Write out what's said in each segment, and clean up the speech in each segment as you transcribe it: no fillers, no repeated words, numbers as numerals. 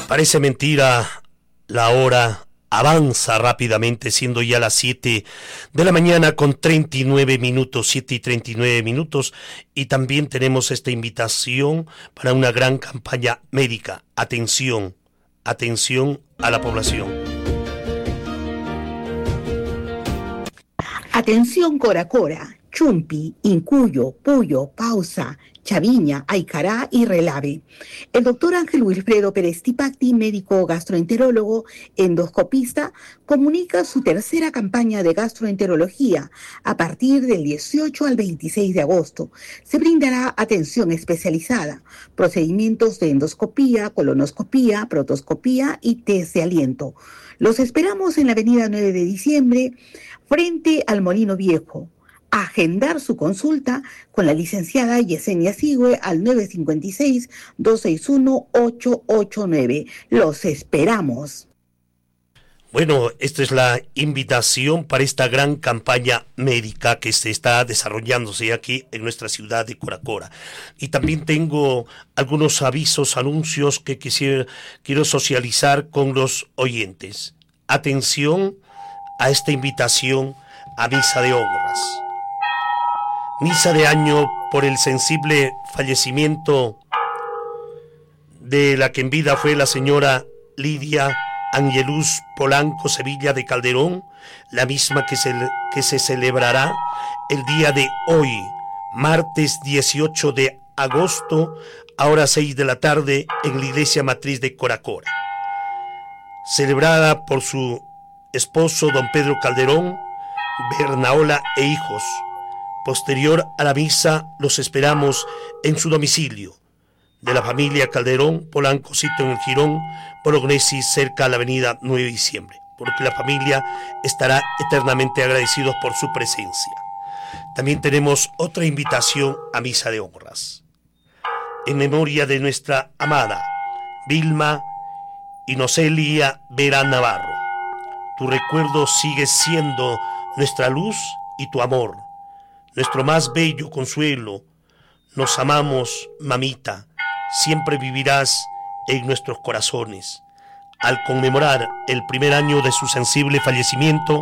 Parece mentira, la hora avanza rápidamente, siendo ya las 7 de la mañana con 39 minutos, 7 y 39 minutos, y también tenemos esta invitación para una gran campaña médica. Atención, atención a la población. Atención Coracora, Chumpi, Incuyo, Puyo, Pausa, Chaviña, Aycará y Relave. El doctor Ángel Wilfredo Pérez Tipacti, médico gastroenterólogo, endoscopista, comunica su tercera campaña de gastroenterología a partir del 18 al 26 de agosto. Se brindará atención especializada, procedimientos de endoscopía, colonoscopía, proctoscopía y test de aliento. Los esperamos en la avenida 9 de diciembre, frente al Molino Viejo. Agendar su consulta con la licenciada Yesenia Sigüe al 956-261-889. Los esperamos. Bueno, esta es la invitación para esta gran campaña médica que se está desarrollándose aquí en nuestra ciudad de Coracora. Y también tengo algunos avisos, anuncios que quiero socializar con los oyentes. Atención a esta invitación a Misa de Honras. Misa de año por el sensible fallecimiento de la que en vida fue la señora Lidia Angelus Polanco Sevilla de Calderón, la misma que se celebrará el día de hoy, martes 18 de agosto, a horas 6 de la tarde, en la iglesia matriz de Coracora. Celebrada por su esposo don Pedro Calderón, Bernaola e hijos. Posterior a la misa, los esperamos en su domicilio, de la familia Calderón, Polanco, sitio en el Jirón, Bolognesi, cerca a la avenida 9 de diciembre, porque la familia estará eternamente agradecidos por su presencia. También tenemos otra invitación a Misa de Honras, en memoria de nuestra amada Vilma Inocelia Vera Navarro. Tu recuerdo sigue siendo nuestra luz y tu amor, nuestro más bello consuelo. Nos amamos, mamita, siempre vivirás en nuestros corazones. Al conmemorar el primer año de su sensible fallecimiento,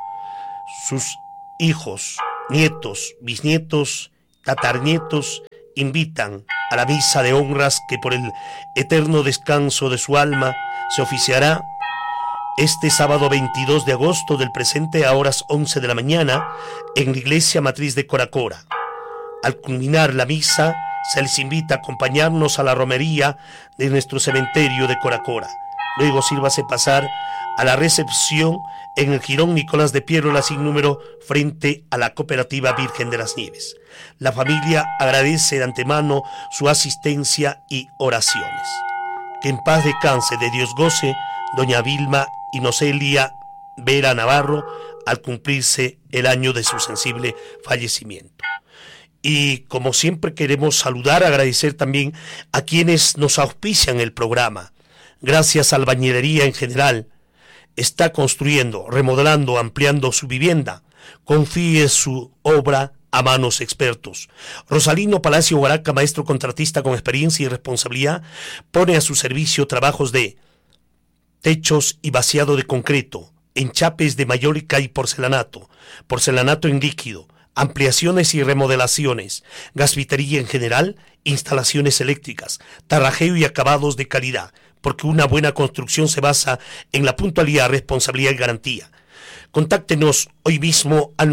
sus hijos, nietos, bisnietos, tatarnietos invitan a la misa de honras que por el eterno descanso de su alma se oficiará este sábado 22 de agosto del presente a horas 11 de la mañana en la iglesia matriz de Coracora. Al culminar la misa, se les invita a acompañarnos a la romería de nuestro cementerio de Coracora. Luego sírvase pasar a la recepción en el Jirón Nicolás de Piérola sin número frente a la Cooperativa Virgen de las Nieves. La familia agradece de antemano su asistencia y oraciones. Que en paz descanse, de Dios goce, doña Vilma Inocelia Vera Navarro, al cumplirse el año de su sensible fallecimiento. Y como siempre queremos saludar, agradecer también a quienes nos auspician el programa. Gracias a Albañilería en general, está construyendo, remodelando, ampliando su vivienda. Confíe su obra a manos expertos. Rosalino Palacio Guaraca, maestro contratista con experiencia y responsabilidad, pone a su servicio trabajos de techos y vaciado de concreto, enchapes de mayólica y porcelanato, porcelanato en líquido, ampliaciones y remodelaciones, gasvitería en general, instalaciones eléctricas, tarrajeo y acabados de calidad, porque una buena construcción se basa en la puntualidad, responsabilidad y garantía. Contáctenos hoy mismo al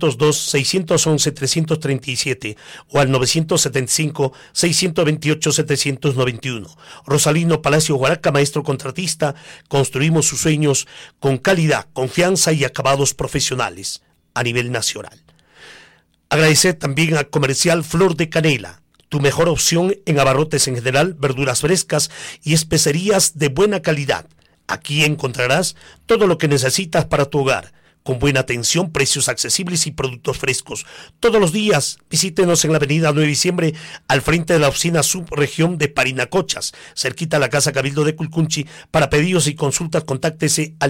902-611-337 o al 975-628-791. Rosalino Palacio Guaraca, maestro contratista, construimos sus sueños con calidad, confianza y acabados profesionales a nivel nacional. Agradecer también a Comercial Flor de Canela, tu mejor opción en abarrotes en general, verduras frescas y especerías de buena calidad. Aquí encontrarás todo lo que necesitas para tu hogar, con buena atención, precios accesibles y productos frescos. Todos los días visítenos en la avenida 9 de diciembre, al frente de la oficina subregión de Parinacochas, cerquita a la Casa Cabildo de Culcunchi. Para pedidos y consultas, contáctese al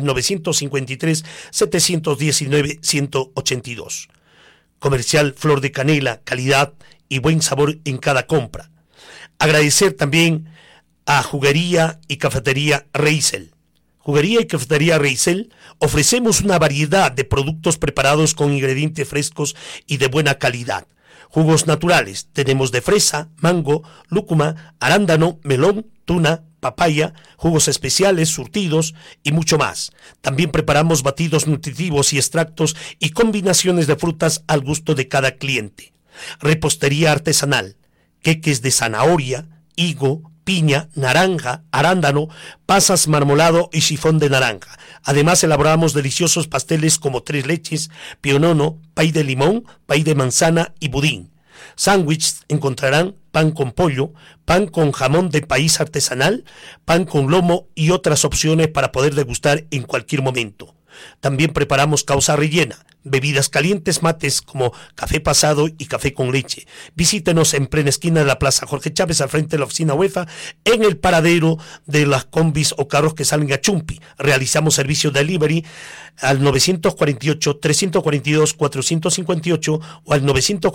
953-719-182. Comercial Flor de Canela, calidad y buen sabor en cada compra. Agradecer también a Juguería y Cafetería Reisel. Juguería y Cafetería Reisel ofrecemos una variedad de productos preparados con ingredientes frescos y de buena calidad. Jugos naturales, tenemos de fresa, mango, lúcuma, arándano, melón, tuna, papaya, jugos especiales, surtidos y mucho más. También preparamos batidos nutritivos y extractos y combinaciones de frutas al gusto de cada cliente. Repostería artesanal, queques de zanahoria, higo, piña, naranja, arándano, pasas, marmolado y sifón de naranja. Además elaboramos deliciosos pasteles como tres leches, pionono, pay de limón, pay de manzana y budín. Sándwiches encontrarán pan con pollo, pan con jamón de país artesanal, pan con lomo y otras opciones para poder degustar en cualquier momento. También preparamos causa rellena, bebidas calientes, mates como café pasado y café con leche. Visítenos en plena esquina de la Plaza Jorge Chávez, al frente de la oficina UEFA, en el paradero de las combis o carros que salen a Chumpi. Realizamos servicio de delivery al 948-342-458 o al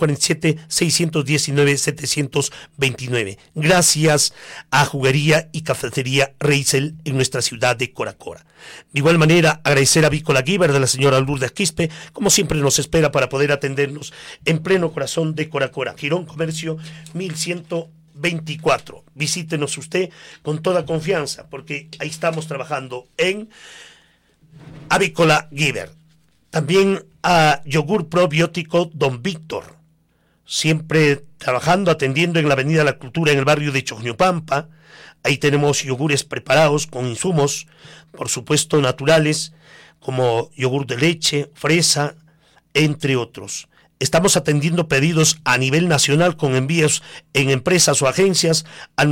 947-619-729. Gracias a Juguería y Cafetería Reisel en nuestra ciudad de Coracora. De igual manera, agradecer a Vícola Giver de la señora Lourdes Quispe, como siempre nos espera para poder atendernos en pleno corazón de Coracora. Girón Comercio 1124. Visítenos usted con toda confianza, porque ahí estamos trabajando en Avícola Giver. También a Yogur Probiótico Don Víctor, siempre trabajando, atendiendo en la Avenida La Cultura en el barrio de Choñopampa. Ahí tenemos yogures preparados con insumos, por supuesto naturales, como yogur de leche, fresa, entre otros. Estamos atendiendo pedidos a nivel nacional con envíos en empresas o agencias al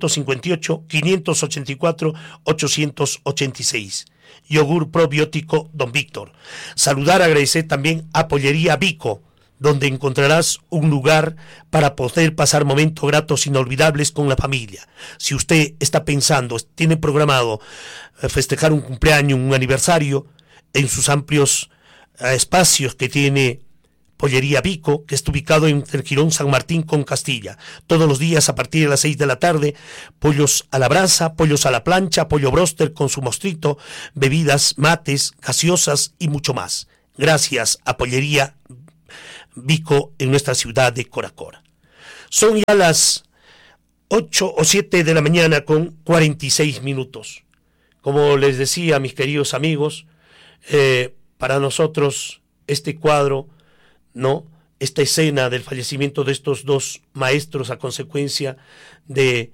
954-584-886. Yogur Probiótico Don Víctor. Saludar, agradecer también a Pollería Vico, donde encontrarás un lugar para poder pasar momentos gratos inolvidables con la familia. Si usted está pensando, tiene programado festejar un cumpleaños, un aniversario, en sus amplios espacios que tiene Pollería Vico, que está ubicado en el Jirón San Martín con Castilla. Todos los días a partir de las 6 de la tarde, pollos a la brasa, pollos a la plancha, pollo bróster con su mostrito, bebidas, mates, gaseosas y mucho más. Gracias a Pollería Vico en nuestra ciudad de Coracora. Son ya las 8 o 7 de la mañana con 46 minutos. Como les decía, mis queridos amigos, para nosotros este cuadro, ¿no?, esta escena del fallecimiento de estos dos maestros a consecuencia de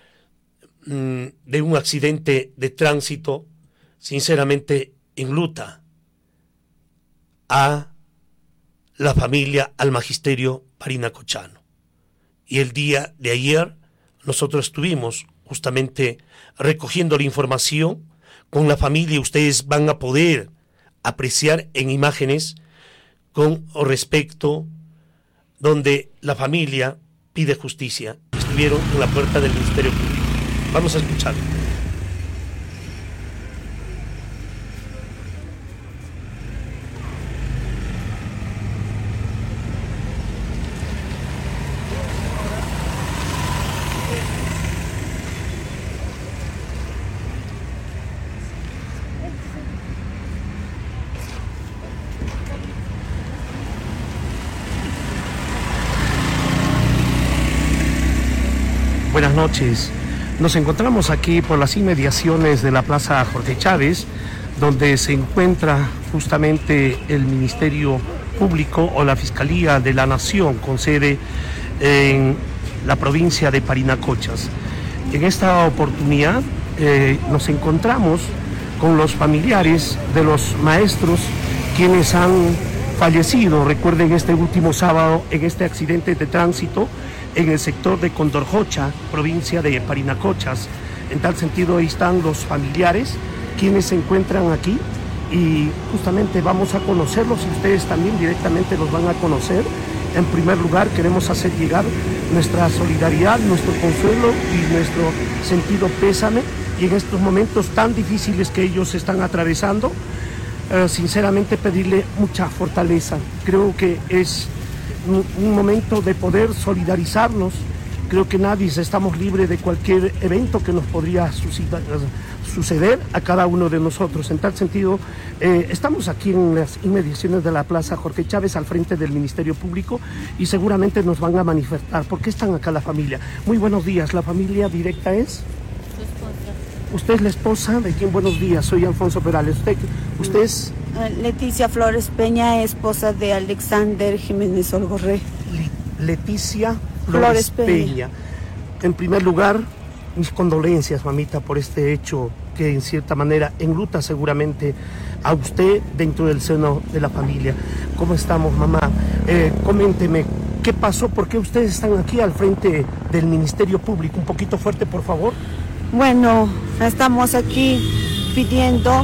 un accidente de tránsito, sinceramente enluta a la familia, al magisterio parinacochano. Y el día de ayer nosotros estuvimos justamente recogiendo la información con la familia. Ustedes van a poder apreciar en imágenes con respecto donde la familia pide justicia. Estuvieron en la puerta del Ministerio Público. Vamos a escucharlo. Buenas noches. Nos encontramos aquí por las inmediaciones de la Plaza Jorge Chávez, donde se encuentra justamente el Ministerio Público o la Fiscalía de la Nación con sede en la provincia de Parinacochas. En esta oportunidad nos encontramos con los familiares de los maestros quienes han fallecido. Recuerden, este último sábado en este accidente de tránsito en el sector de Condorjocha, provincia de Parinacochas. En tal sentido, ahí están los familiares quienes se encuentran aquí y justamente vamos a conocerlos y ustedes también directamente los van a conocer. En primer lugar, queremos hacer llegar nuestra solidaridad, nuestro consuelo y nuestro sentido pésame, y en estos momentos tan difíciles que ellos están atravesando, sinceramente pedirle mucha fortaleza. Creo que es un momento de poder solidarizarnos Creo que nadie estamos libres de cualquier evento que nos podría suceder a cada uno de nosotros. En tal sentido, estamos aquí en las inmediaciones de la Plaza Jorge Chávez, al frente del Ministerio Público, y seguramente nos van a manifestar. ¿Por qué están acá la familia? Muy buenos días. ¿La familia directa es? Su esposa. ¿Usted es la esposa de quién? Buenos días, soy Alfonso Perales. ¿Usted es? Leticia Flores Peña, esposa de Alexander Jiménez Olgorré. Leticia Flores Peña. En primer lugar, mis condolencias, mamita, por este hecho que en cierta manera enluta seguramente a usted dentro del seno de la familia. ¿Cómo estamos, mamá? Coménteme, ¿qué pasó? ¿Por qué ustedes están aquí al frente del Ministerio Público? Un poquito fuerte, por favor. Bueno, estamos aquí pidiendo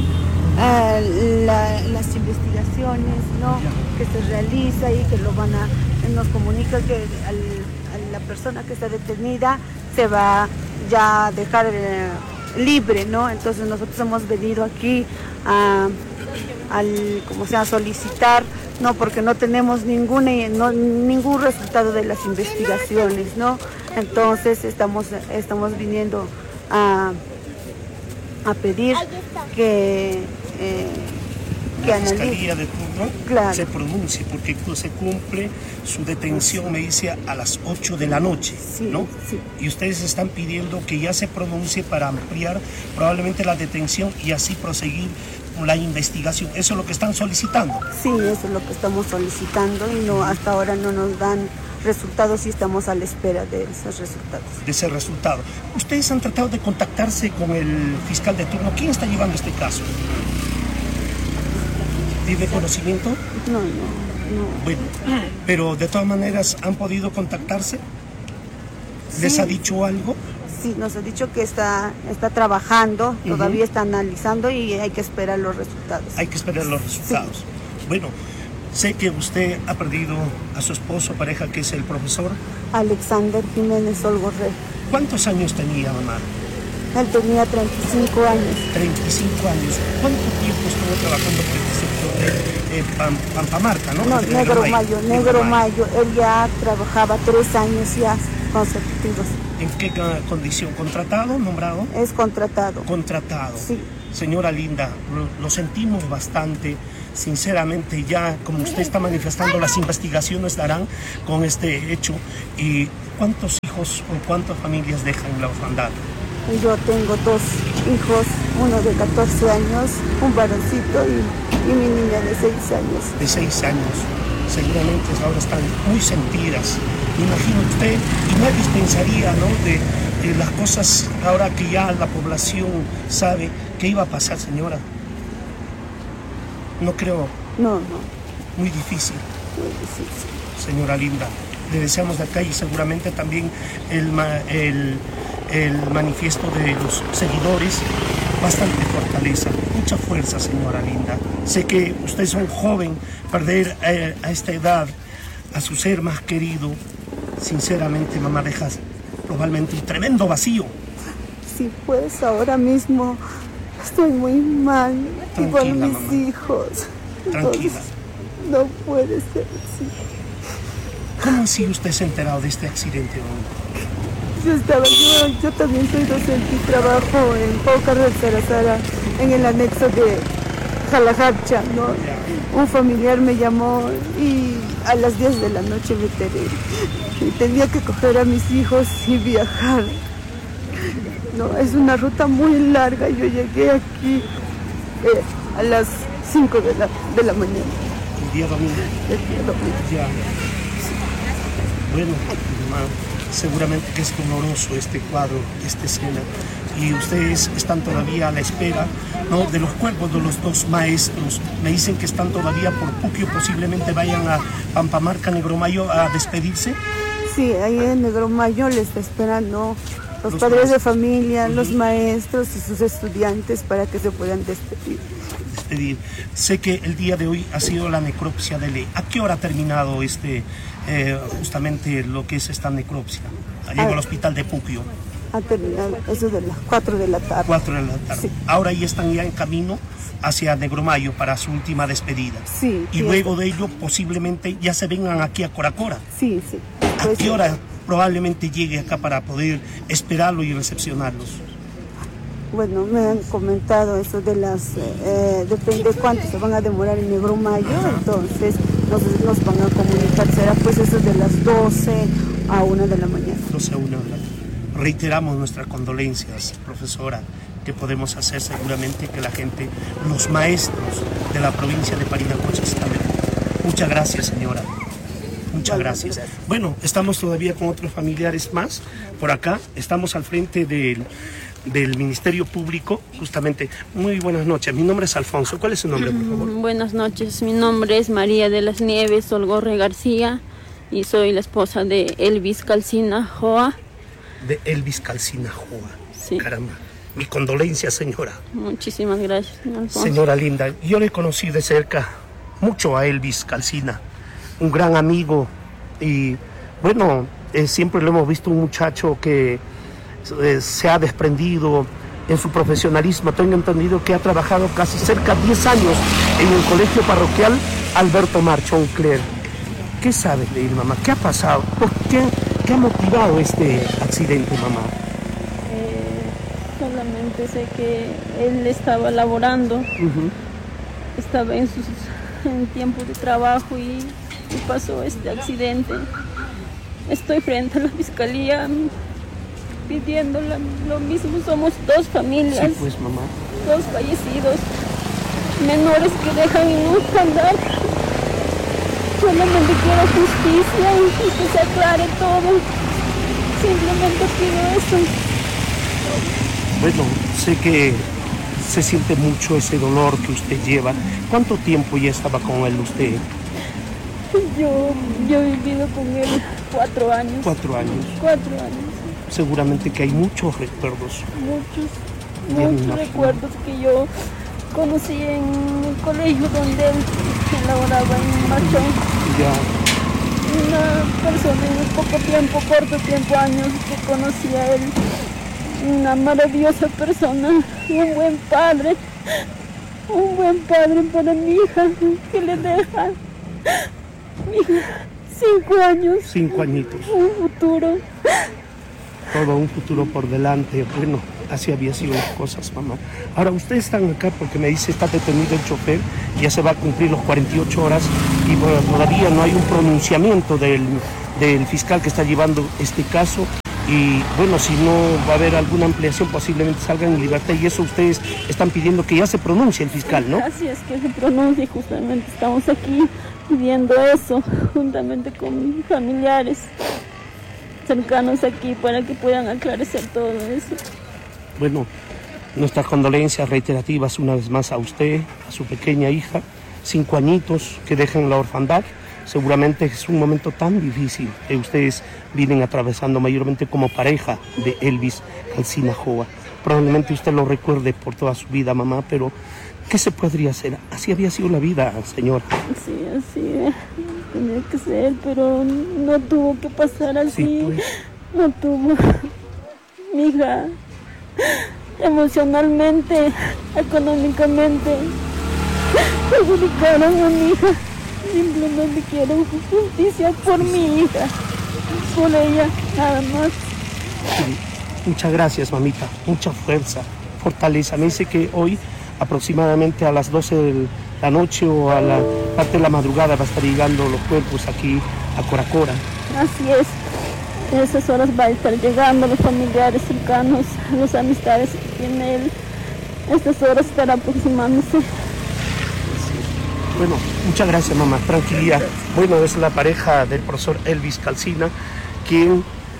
las investigaciones, ¿no?, que se realiza y que nos comunica que a la persona que está detenida se va ya a dejar libre, ¿no? Entonces nosotros hemos venido aquí a solicitar, no, porque no tenemos ningún resultado de las investigaciones, ¿no? Entonces estamos viniendo a pedir que la Fiscalía de turno, claro, se pronuncie, porque se cumple su detención, me dice, a las 8 de la noche, sí, ¿no? Sí. Y ustedes están pidiendo que ya se pronuncie para ampliar probablemente la detención y así proseguir con la investigación. ¿Eso es lo que están solicitando? Sí, eso es lo que estamos solicitando y no, hasta ahora no nos dan resultados y estamos a la espera de esos resultados. De ese resultado. ¿Ustedes han tratado de contactarse con el fiscal de turno? ¿Quién está llevando este caso? ¿Tiene conocimiento? No. Bueno, pero de todas maneras, ¿han podido contactarse? ¿Les Sí. ha dicho algo? Sí, nos ha dicho que está trabajando, todavía está analizando y hay que esperar los resultados. Hay que esperar los resultados. Sí. Bueno, sé que usted ha perdido a su esposo, pareja, que es el profesor Alexander Jiménez Olgorré. ¿Cuántos años tenía, mamá? Él tenía 35 años. 35 años. ¿Cuánto tiempo estuvo trabajando por este sector de Pampamarca, no? No, Negro Mayo. Él ya trabajaba 3 años ya consecutivos. ¿En qué condición? ¿Contratado, nombrado? Es contratado. Contratado. Sí. Señora linda, lo sentimos bastante. Sinceramente, ya como usted está manifestando, las investigaciones darán con este hecho. ¿Y cuántos hijos o cuántas familias dejan la orfandad? Yo tengo 2 hijos, uno de 14 años, un varoncito y mi niña de 6 años. De 6 años. Seguramente ahora están muy sentidas. Imagino usted, y nadie pensaría, ¿no?, de las cosas ahora que ya la población sabe qué iba a pasar, señora. No creo. No. Muy difícil. Muy difícil. Señora linda, le deseamos de acá y seguramente también el manifiesto de los seguidores, bastante fortaleza, mucha fuerza, señora linda. Sé que usted es un joven, perder a esta edad a su ser más querido, sinceramente, mamá, dejas probablemente un tremendo vacío. Sí, pues ahora mismo estoy muy mal, Tranquila, igual mis mamá. hijos. Tranquila. Entonces, no puede ser así. ¿Cómo así usted se ha enterado de este accidente, mamá? Yo también soy docente y trabajo en Pócar del Sarazara, en el anexo de Jalajacha, ¿no? Un familiar me llamó y a las 10 de la noche me enteré. Y tenía que coger a mis hijos y viajar. No, es una ruta muy larga. Yo llegué aquí a las 5 de la mañana. El día domingo. El día domingo. Ya. Bueno, mamá, seguramente que es doloroso este cuadro, esta escena. Y ustedes están todavía a la espera, ¿no?, de los cuerpos de los 2 maestros. Me dicen que están todavía por Puquio, posiblemente vayan a Pampamarca, Negromayo, a despedirse. Sí, ahí en Negromayo les está esperando los padres de familia, los maestros y sus estudiantes para que se puedan despedir. Sé que el día de hoy ha sido la necropsia de ley. ¿A qué hora ha terminado justamente lo que es esta necropsia? Allá en el hospital de Puquio. Ha terminado, eso de las 4 de la tarde. 4 de la tarde. Sí. Ahora ya están en camino hacia Negromayo para su última despedida. Sí. Y luego de ello posiblemente ya se vengan aquí a Coracora. Sí. ¿A qué hora probablemente llegue acá para poder esperarlo y recepcionarlos? Bueno, me han comentado eso de depende cuánto se van a demorar en Negro Mayo, entonces nos van a comunicar, será pues eso de las 12 a 1 de la mañana. 12 a 1 de la mañana. Reiteramos nuestras condolencias, profesora, que podemos hacer seguramente que la gente, los maestros de la provincia de Parinacocha están bien. Muchas gracias, señora. Muchas gracias. Bueno, estamos todavía con otros familiares más por acá. Estamos al frente del Ministerio Público, justamente. Muy buenas noches. Mi nombre es Alfonso. ¿Cuál es su nombre, por favor? Buenas noches. Mi nombre es María de las Nieves Olgorre García y soy la esposa de Elvis Calcina Joa. De Elvis Calcina Joa. Sí. Caramba. Mi condolencia, señora. Muchísimas gracias, Alfonso. Señora linda, yo le conocí de cerca mucho a Elvis Calcina, un gran amigo y bueno, siempre lo hemos visto un muchacho que se ha desprendido en su profesionalismo. Tengo entendido que ha trabajado casi cerca de 10 años en el colegio parroquial Alberto Marchón Cler. ¿Qué sabes de él, mamá? ¿Qué ha pasado? ¿Por qué? ¿Qué ha motivado este accidente, mamá? Solamente sé que él estaba laborando, estaba en tiempo de trabajo y pasó este accidente. Estoy frente a la fiscalía pidiendo lo mismo. Somos dos familias, Sí, pues, mamá. dos fallecidos, menores que dejan en un andar. Solamente quiero justicia y que se aclare todo. Simplemente pido eso. Bueno, sé que se siente mucho ese dolor que usted lleva. ¿Cuánto tiempo ya estaba con él usted? Yo he vivido con él 4 años. 4 años. 4 años. Seguramente que hay muchos recuerdos. Muchos recuerdos que yo conocí en el colegio donde él laboraba en Marchón. Ya. Una persona en corto tiempo, años, que conocí a él. Una maravillosa persona, un buen padre para mi hija, que le deja mi hija 5 años. 5 añitos. Un futuro. Todo un futuro por delante. Bueno, así había sido las cosas, mamá. Ahora, ustedes están acá porque me dice está detenido el chofer, ya se va a cumplir los 48 horas y bueno, todavía no hay un pronunciamiento del fiscal que está llevando este caso. Y bueno, si no va a haber alguna ampliación, posiblemente salgan en libertad y eso ustedes están pidiendo que ya se pronuncie el fiscal, ¿no? Así es, que se pronuncie, justamente estamos aquí pidiendo eso, juntamente con mis familiares cercanos aquí para que puedan aclarecer todo eso. Bueno, nuestras condolencias reiterativas una vez más a usted, a su pequeña hija, 5 añitos que dejan la orfandad. Seguramente es un momento tan difícil que ustedes vienen atravesando mayormente como pareja de Elvis Calcina Joa. Probablemente usted lo recuerde por toda su vida, mamá, pero ¿qué se podría hacer? Así había sido la vida, señora. Sí, así tenía que ser, pero no tuvo que pasar así. Sí, pues. No tuvo. Mi hija, emocionalmente, económicamente, perjudicaron a mi hija. Simplemente quiero justicia por mi hija, por ella, nada más. Sí. Muchas gracias, mamita. Mucha fuerza, fortaleza. Me dice que hoy, aproximadamente a las 12 de la noche o a la parte de la madrugada, va a estar llegando los cuerpos aquí a Coracora. Así es. En esas horas va a estar llegando los familiares cercanos, las amistades que tiene él. Estas horas estará aproximándose. Bueno, muchas gracias, mamá. Tranquilidad. Bueno, es la pareja del profesor Elvis Calcina, quien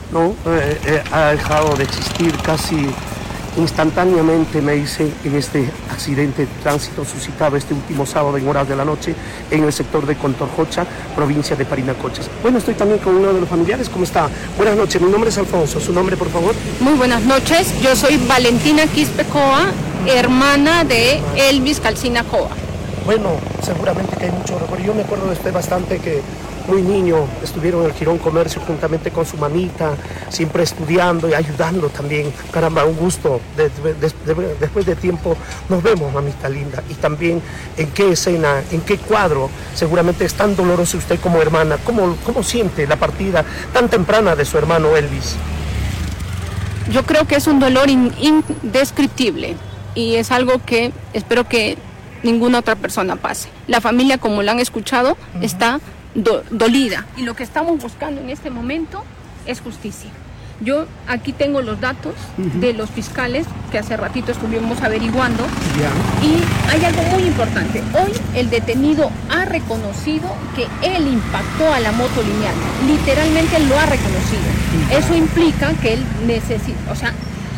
ha dejado de existir casi instantáneamente, me dice, en este accidente de tránsito suscitado este último sábado en horas de la noche en el sector de Contorjocha, provincia de Parinacocha. Bueno, estoy también con uno de los familiares. ¿Cómo está? Buenas noches, mi nombre es Alfonso. ¿Su nombre, por favor? Muy buenas noches, yo soy Valentina Quispe Coa, hermana de Elvis Calcina Coa. Bueno, seguramente que hay mucho recuerdo. Yo me acuerdo de usted bastante que muy niño, estuvieron en el Girón Comercio juntamente con su mamita, siempre estudiando y ayudando también. Caramba, un gusto. Después de tiempo nos vemos, mamita linda. Y también en qué escena, en qué cuadro, seguramente es tan doloroso usted como hermana. ¿Cómo siente la partida tan temprana de su hermano Elvis? Yo creo que es un dolor indescriptible y es algo que espero que ninguna otra persona pase. La familia, como la han escuchado, está dolida. Y lo que estamos buscando en este momento es justicia. Yo aquí tengo los datos de los fiscales que hace ratito estuvimos averiguando. Y hay algo muy importante. Hoy el detenido ha reconocido que él impactó a la moto lineal. Literalmente lo ha reconocido. Eso implica que él necesita, o sea,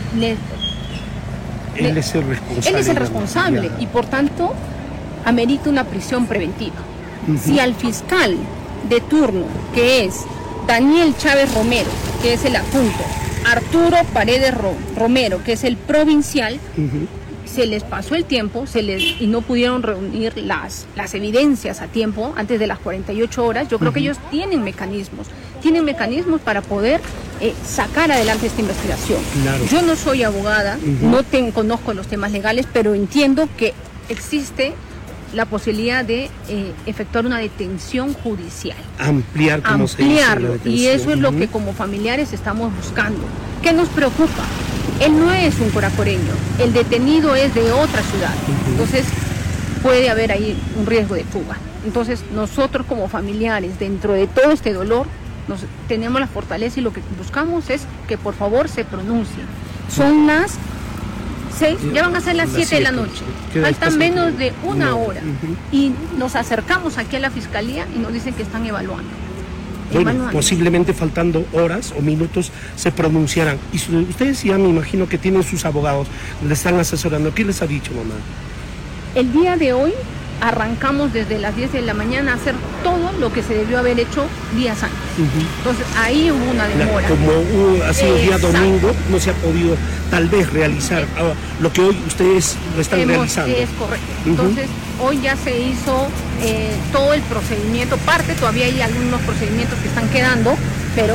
él es el responsable. Él es el responsable y por tanto amerita una prisión preventiva. Si al fiscal de turno, que es Daniel Chávez Romero, que es el adjunto, Arturo Paredes Romero, que es el provincial, se les pasó el tiempo y no pudieron reunir las evidencias a tiempo antes de las 48 horas, yo creo que ellos tienen mecanismos para poder sacar adelante esta investigación. Claro. Yo no soy abogada, no conozco los temas legales, pero entiendo que existe la posibilidad de efectuar una detención judicial. Ampliarlo. Y eso es lo que como familiares estamos buscando. ¿Qué nos preocupa? Él no es un coracoreño, el detenido es de otra ciudad. Entonces puede haber ahí un riesgo de fuga. Entonces nosotros como familiares, dentro de todo este dolor, tenemos la fortaleza y lo que buscamos es que por favor se pronuncie. Son las 6, ya van a ser las 7 de la noche, faltan menos de una hora y nos acercamos aquí a la fiscalía y nos dicen que están evaluando. Bueno, posiblemente faltando horas o minutos se pronunciarán. Y ustedes ya me imagino que tienen sus abogados, le están asesorando. ¿Qué les ha dicho, mamá? El día de hoy arrancamos desde las 10 de la mañana a hacer todo lo que se debió haber hecho días antes. Entonces ahí hubo una demora. Como ha sido día domingo, no se ha podido tal vez realizar lo que hoy ustedes lo están realizando. Es correcto. Entonces hoy ya se hizo todo el procedimiento, todavía hay algunos procedimientos que están quedando, pero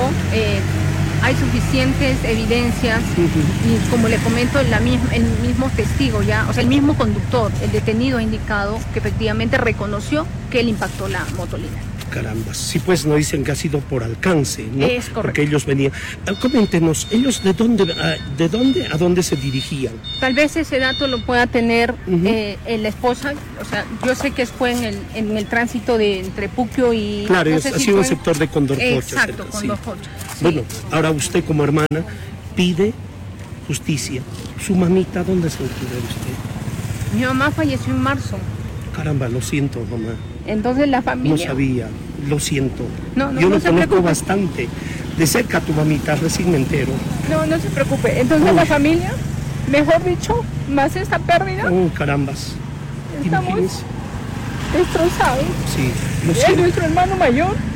hay suficientes evidencias y como le comento, el mismo testigo ya, o sea, el mismo conductor, el detenido ha indicado que efectivamente reconoció que él impactó la motolina. Caramba, sí, pues no dicen que ha sido por alcance, ¿no? Es correcto. Porque ellos venían. Coméntenos, ¿ellos de dónde a dónde se dirigían? Tal vez ese dato lo pueda tener la esposa, o sea, yo sé que fue en el tránsito entre Puquio y... Claro, no ha sido el sector de Condorcocho. Exacto, Condorcocho. Sí. Bueno, ahora usted como hermana pide justicia. ¿Su mamita dónde se encuentra usted? Mi mamá falleció en marzo. Caramba, lo siento, mamá. Entonces la familia... No sabía, lo siento. Yo lo conozco bastante. De cerca a tu mamita, recién me entero. No se preocupe. Entonces la familia, mejor dicho, más esta pérdida... carambas. Estamos destrozados. Sí, lo Es siento. nuestro hermano mayor.